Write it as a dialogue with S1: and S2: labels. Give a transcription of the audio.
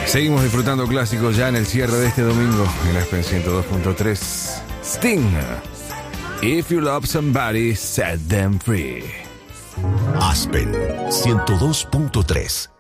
S1: Seguimos disfrutando clásicos ya en el cierre de este domingo en Aspen 102.3. Sting. If you love somebody, set them free.
S2: Aspen 102.3.